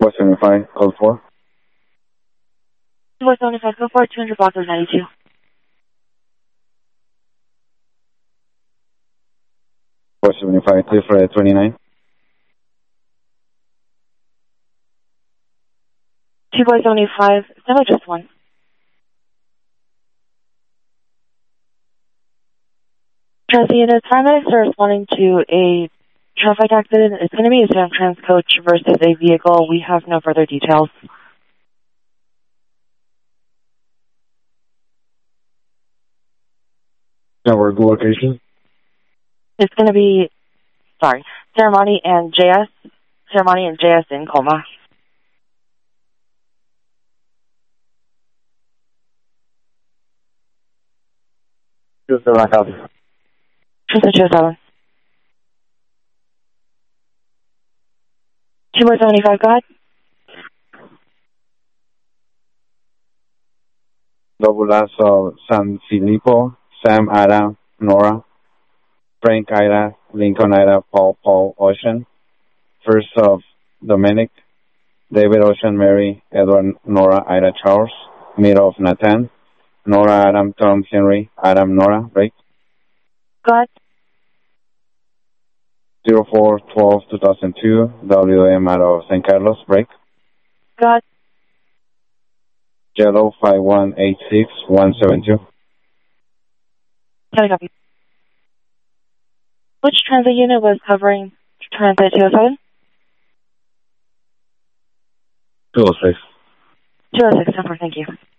475, code 4. 475, code 4, 200 block of 92. Clear for 29. 275, semi just one. Transit units, paramedics are responding to a traffic accident. It's going to be a San Trans coach versus a vehicle. We have no further details. Network location? It's going to be, Ceremony and JS in coma. Just a copy. Transit 207. 275, go ahead. Double last of San Filippo, Sam, Ida, Nora, Frank, Ida, Lincoln, Ida, Paul, Ocean. First of Dominic, David, Ocean, Mary, Edward, Nora, Ida, Charles. Middle of Nathan, Nora, Adam, Tom, Henry, Adam, Nora, break. Go ahead. 04-12-2002, WM out of San Carlos, break. Go ahead. Jello 5186172. Copy. Which transit unit was covering Transit 207? 206. 206, number, thank you.